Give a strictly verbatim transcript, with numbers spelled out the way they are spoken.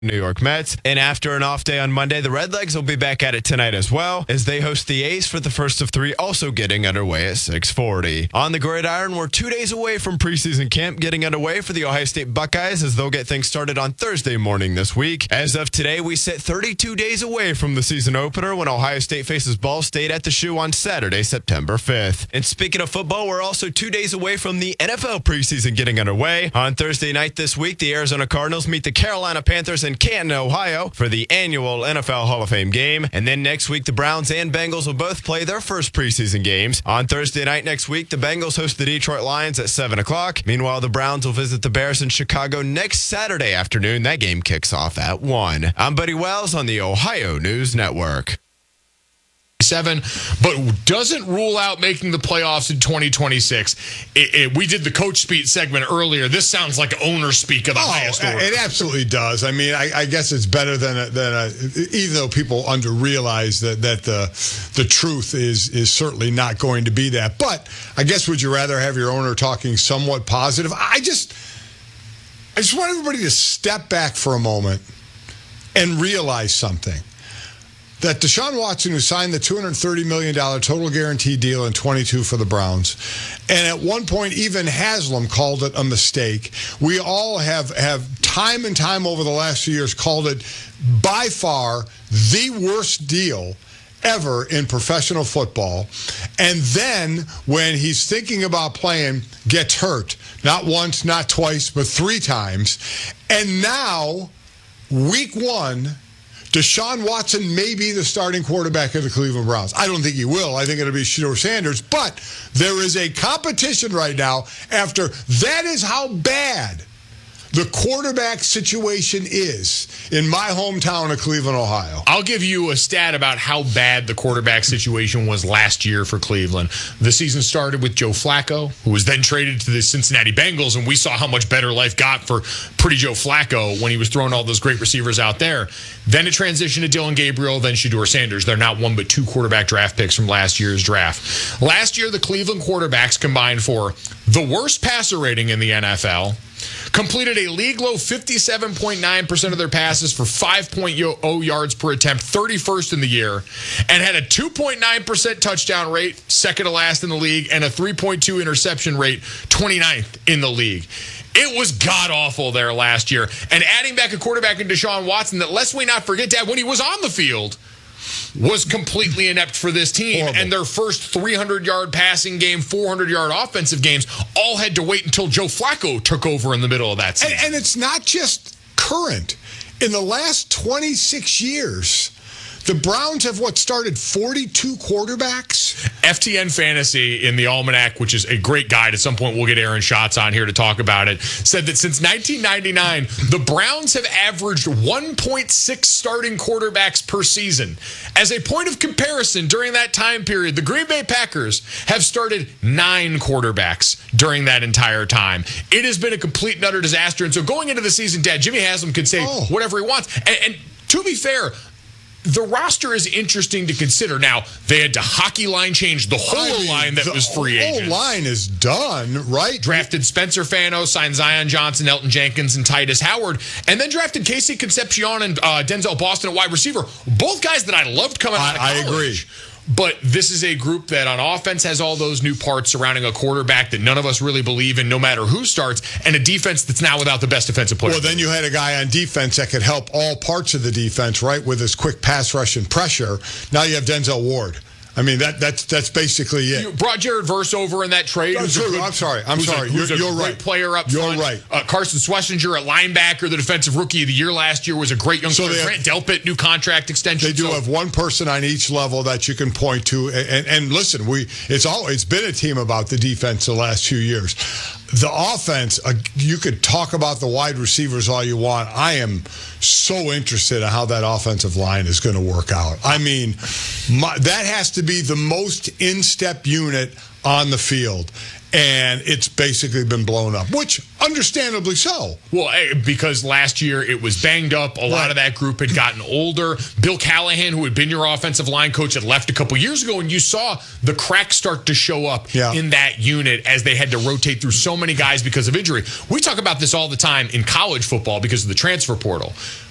New York Mets. And after an off day on Monday, the Redlegs will be back at it tonight as well as they host the A's for the first of three, also getting underway at six forty. On the gridiron, we're two days away from preseason camp getting underway for the Ohio State Buckeyes as they'll get things started on Thursday morning this week. As of today, we sit thirty-two days away from the season opener when Ohio State faces Ball State at the Shoe on Saturday, September fifth. And speaking of football, we're also two days away from the N F L preseason getting underway. On Thursday night this week, the Arizona Cardinals meet the Carolina Panthers in Canton, Ohio for the annual N F L Hall of Fame game. And then next week, the Browns and Bengals will both play their first preseason games. On Thursday night next week, the Bengals host the Detroit Lions at seven o'clock. Meanwhile, the Browns will visit the Bears in Chicago next Saturday afternoon. That game kicks off at one. I'm Buddy Wells on the Ohio News Network. Seven, but doesn't rule out making the playoffs in twenty twenty-six. It, it, we did the coach speak segment earlier. This sounds like owner speak of the oh, highest order. It absolutely does. I mean, I, I guess it's better than a, than a, even though people under realize that that the the truth is is certainly not going to be that. But I guess would you rather have your owner talking somewhat positive? I just I just want everybody to step back for a moment and realize something. That Deshaun Watson, who signed the two hundred thirty million dollars total guarantee deal in twenty-two for the Browns, and at one point even Haslam called it a mistake. We all have, have time and time over the last few years called it by far the worst deal ever in professional football. And then when he's thinking about playing, gets hurt. Not once, not twice, but three times. And now, week one, Deshaun Watson may be the starting quarterback of the Cleveland Browns. I don't think he will. I think it'll be Shedeur Sanders. But there is a competition right now after that is how bad the quarterback situation is in my hometown of Cleveland, Ohio. I'll give you a stat about how bad the quarterback situation was last year for Cleveland. The season started with Joe Flacco, who was then traded to the Cincinnati Bengals, and we saw how much better life got for pretty Joe Flacco when he was throwing all those great receivers out there. Then it transitioned to Dylan Gabriel, then Shedeur Sanders. They're not one but two quarterback draft picks from last year's draft. Last year, the Cleveland quarterbacks combined for the worst passer rating in the N F L, completed a league-low fifty-seven point nine percent of their passes for five point oh yards per attempt, thirty-first in the year, and had a two point nine percent touchdown rate, second to last in the league, and a three point two interception rate, twenty-ninth in the league. It was god-awful there last year. And adding back a quarterback in Deshaun Watson that, lest we not forget, Dad, when he was on the field, was completely inept for this team. Horrible. And their first three hundred yard passing game, four hundred yard offensive games all had to wait until Joe Flacco took over in the middle of that season. And, and it's not just current. In the last twenty-six years, the Browns have, what, started forty-two quarterbacks? F T N Fantasy in the Almanac, which is a great guide. At some point, we'll get Aaron Schatz on here to talk about it, said that since nineteen ninety-nine, the Browns have averaged one point six starting quarterbacks per season. As a point of comparison, during that time period, the Green Bay Packers have started nine quarterbacks during that entire time. It has been a complete and utter disaster. And so going into the season, Dad, Jimmy Haslam could say oh. whatever he wants. And, and to be fair, the roster is interesting to consider. Now, they had to hockey line change the whole I mean, line that the was free agents. The whole line is done, right? Drafted Spencer Fano, signed Zion Johnson, Elton Jenkins, and Titus Howard, and then drafted Casey Concepcion and uh, Denzel Boston at wide receiver. Both guys that I loved coming out of I, college. I agree. But this is a group that on offense has all those new parts surrounding a quarterback that none of us really believe in no matter who starts, and a defense that's now without the best defensive player. Well, then you had a guy on defense that could help all parts of the defense, right, with his quick pass rush and pressure. Now you have Denzel Ward. I mean, that that's that's basically it. You brought Jared Verse over in that trade. No, who's true. a good, I'm sorry. I'm who's sorry. A, who's you're a you're great right. player up You're front. right. Uh, Carson Schlesinger, a linebacker, the defensive rookie of the year last year, was a great young So player. they have- Grant Delpit, new contract extension. They do so, have one person on each level that you can point to, and, and, and listen, we it's all it's been a team about the defense the last few years. The offense, uh, you could talk about the wide receivers all you want. I am so interested in how that offensive line is going to work out. I mean, my, that has to be the most in-step unit on the field. And it's basically been blown up, which understandably so. Well, because last year it was banged up. A lot of that group had gotten older. Bill Callahan, who had been your offensive line coach, had left a couple years ago, and you saw the cracks start to show up yeah. in that unit as they had to rotate through so many guys because of injury. We talk about this all the time in college football because of the transfer portal.